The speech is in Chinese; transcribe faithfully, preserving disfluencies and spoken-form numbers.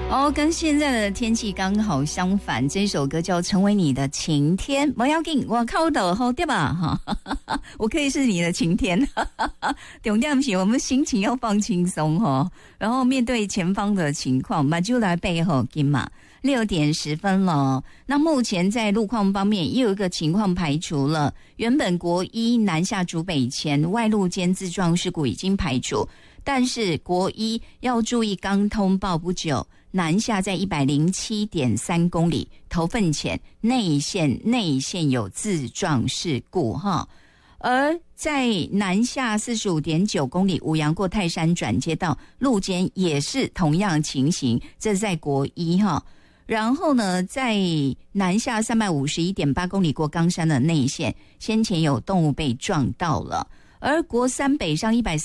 哦，跟现在的天气刚好相反。这首歌叫《成为你的晴天》，不要紧，我靠的好对吧？哈，我可以是你的晴天。重点是我们心情要放轻松哈，然后面对前方的情况，马就来背后跟嘛。六点十分了，那目前在路况方面也有一个情况排除了，原本国一南下竹北前外路间自撞事故已经排除，但是国一要注意，刚通报不久，南下在 一百零七点三公里头份前内线内线有自撞事故哈。而在南下 四十五点九公里五杨过泰山转接道路间也是同样情形，这是在国一哈。然后呢，在南下 三百五十一点八公里过冈山的内线，先前有动物被撞到了。而国三北上一百